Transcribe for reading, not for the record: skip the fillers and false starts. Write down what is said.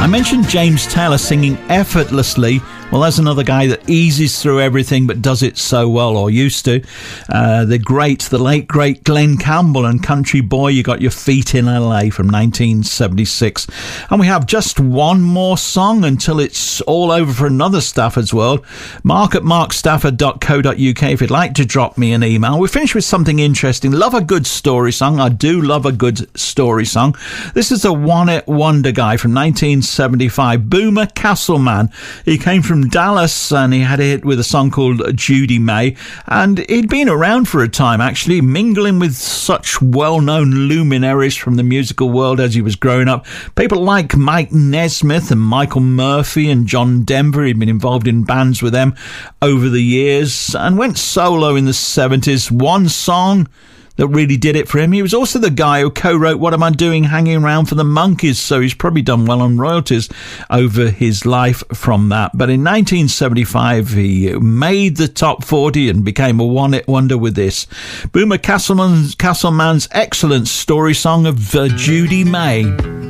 I mentioned James Taylor singing effortlessly. Well, there's another guy that eases through everything but does it so well, or used to. The late, great Glenn Campbell and Country Boy, You Got Your Feet in LA from 1976. And we have just one more song until it's all over for another Stafford's World. Mark at markstafford.co.uk if you'd like to drop me an email. We finish with something interesting. Love a good story song. I do love a good story song. This is a one-hit wonder guy from 1975, Boomer Castleman. He came from Dallas and he had a hit with a song called Judy May, and he'd been around for a time actually, mingling with such well-known luminaries from the musical world as he was growing up. People like Mike Nesmith and Michael Murphy and John Denver. He'd been involved in bands with them over the years and went solo in the 70s. One song that really did it for him. He was also the guy who co-wrote What Am I Doing Hanging Around for the Monkees, so he's probably done well on royalties over his life from that. But in 1975, he made the top 40 and became a one-hit wonder with this. Boomer Castleman's excellent story song of Judy May.